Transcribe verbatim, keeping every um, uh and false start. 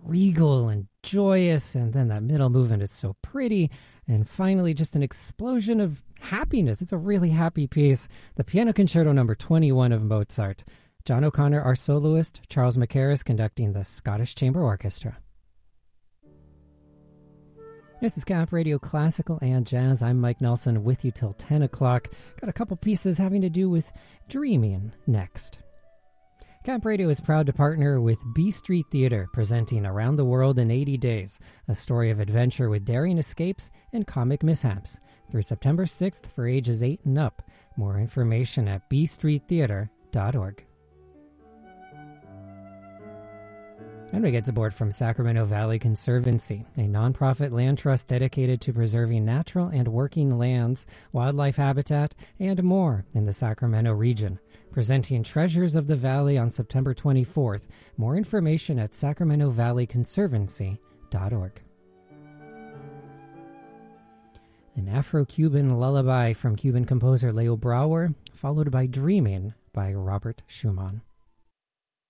regal and joyous, and then that middle movement is so pretty, and finally just an explosion of happiness. It's a really happy piece. The Piano Concerto number twenty-one of Mozart. John O'Connor, our soloist, Charles Mackerras conducting the Scottish Chamber Orchestra. This is Camp Radio Classical and Jazz. I'm Mike Nelson with you till ten o'clock. Got a couple pieces having to do with dreaming next. Camp Radio is proud to partner with B Street Theater, presenting Around the World in eighty days, a story of adventure with daring escapes and comic mishaps, through September sixth for ages eight and up. More information at b street theater dot org. And we get support from Sacramento Valley Conservancy, a nonprofit land trust dedicated to preserving natural and working lands, wildlife habitat, and more in the Sacramento region. Presenting Treasures of the Valley on September twenty-fourth. More information at sacramento valley conservancy dot org. An Afro-Cuban lullaby from Cuban composer Leo Brouwer, followed by Dreaming by Robert Schumann.